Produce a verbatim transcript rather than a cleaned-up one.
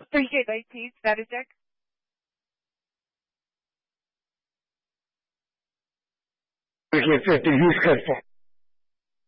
Appreciate that, Pete. Static. Usually fifty views good for.